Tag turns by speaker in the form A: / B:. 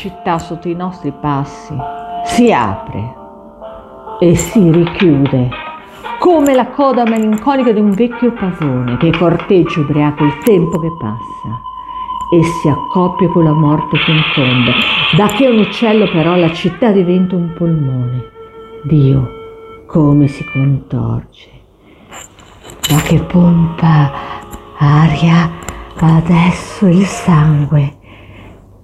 A: città sotto i nostri passi si apre e si richiude come la coda malinconica di un vecchio pavone che corteggia ubriaco il tempo che passa e si accoppia con la morte che infonde. Da che un uccello però la città diventa un polmone. Dio come si contorce, da che pompa aria adesso il sangue